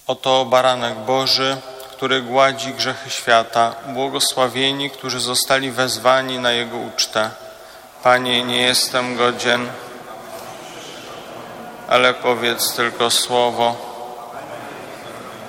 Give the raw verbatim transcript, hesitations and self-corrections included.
Oto baranek Boży, który gładzi grzechy świata. Błogosławieni, którzy zostali wezwani na Jego ucztę. Panie, nie jestem godzien, ale powiedz tylko słowo,